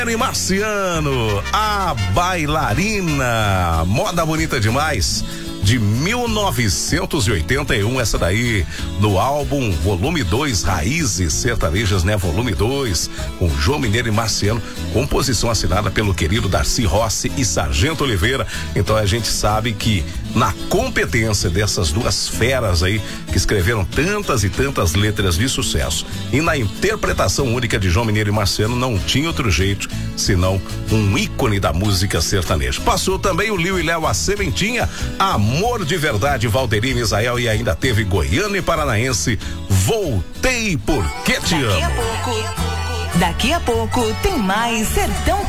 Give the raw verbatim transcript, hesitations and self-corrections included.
E Marciano, a bailarina, moda bonita demais, de mil novecentos e oitenta e um, essa daí, no álbum Volume dois, Raízes Sertanejas, né? Volume dois, com João Mineiro e Marciano, composição assinada pelo querido Darcy Rossi e Sargento Oliveira. Então a gente sabe que na competência dessas duas feras aí, que escreveram tantas e tantas letras de sucesso, e na interpretação única de João Mineiro e Marciano, não tinha outro jeito senão um ícone da música sertaneja. Passou também o Liu e Léo, A Sementinha, Amor de Verdade, Valderino e Israel, e ainda teve Goiano e Paranaense, Voltei Porque Te Amo. Daqui a pouco, daqui a pouco tem mais Sertão